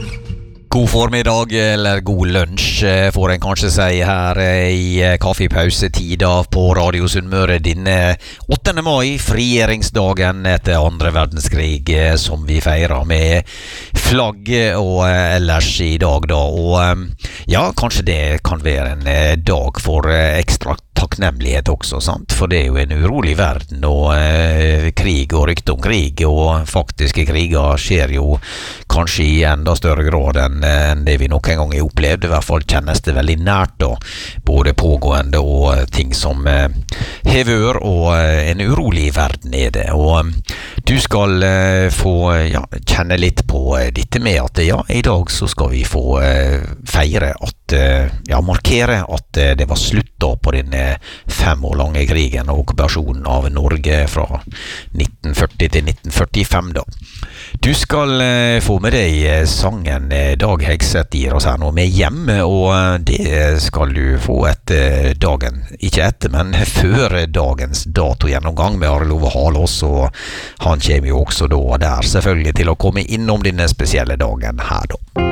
God formiddag, eller god lunsj, får en kanskje si her i kaffepausetida på Radio Sunnmøre denne 8. mai, frigjøringsdagen etter andre verdenskrig, som vi feirer med flagg og ellers i dag da. Og ja, kanskje det kan være en dag for ekstra takknemlighet også, sant? For det er jo en urolig verden, og krig og rykte om krig, og faktiske kriger skjer jo kanskje i enda større grad enn det vi nok en gang har opplevd. I hvert fall kjennes det veldig nært da, både pågående og ting som hever, og en urolig verden er det. Og du skal få kjenne litt på dette med at i dag så skal vi få feire at markere at det var slutt da på den 5 år lange krigen og okkupasjonen av Norge fra 1940 til 1945 da. Du skal få med deg sangen Dag Hegseth gir oss her nå med hjemme, og det skal du få etter dagen, ikke etter, men før dagens datogjennomgang med Arild Ove Halås, og han kommer jo også da der selvfølgelig til å komme innom denne spesielle dagen her da.